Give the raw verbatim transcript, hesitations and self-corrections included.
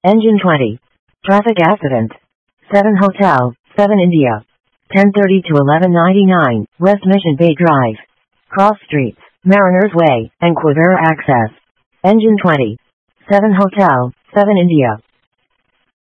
Engine twenty. Traffic accident. seven Hotel, seven India. ten thirty to eleven ninety-nine, West Mission Bay Drive. Cross Streets, Mariners Way, and Quivira Access. Engine twenty. seven Hotel, seven India.